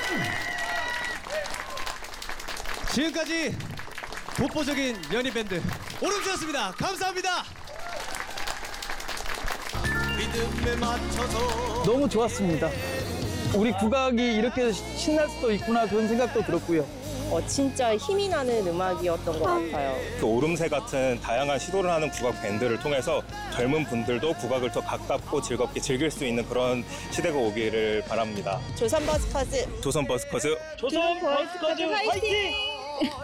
지금까지 독보적인 연희 밴드 오름주였습니다. 감사합니다. 리듬에 맞춰서 너무 좋았습니다. 우리 국악이 이렇게 신날 수도 있구나 그런 생각도 들었고요. 진짜 힘이 나는 음악이었던 것 같아요. 그 오름새 같은 다양한 시도를 하는 국악 밴드를 통해서 젊은 분들도 국악을 더 가깝고 즐겁게 즐길 수 있는 그런 시대가 오기를 바랍니다. 조선 버스커즈 조선 버스커즈 조선 버스커즈 화이팅!